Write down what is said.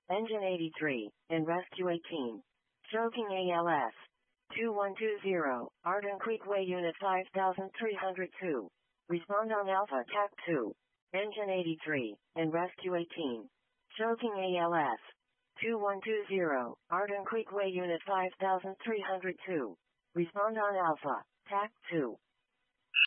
Engine 83, and Rescue 18. Choking ALS. 2120, Arden Creek Way Unit 5302. Respond on Alpha TAC 2. Engine 83, and Rescue 18. Choking ALS. 2120, Arden Creek Way Unit 5302. Respond on Alpha TAC 2.